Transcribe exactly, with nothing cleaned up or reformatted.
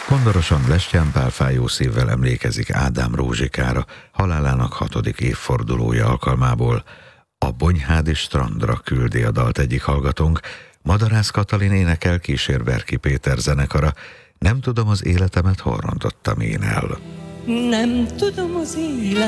Kondorosan Lestján Pál fájó szívvel emlékezik Ádám Rózsikára halálának hatodik évfordulója alkalmából. A Bonyhádi strandra küldi a dalt egyik hallgatónk, Madarász Katalin énekel, kísér Berki Péter zenekara. Nem tudom, az életemet hol rontottam én el. Nem tudom, az élet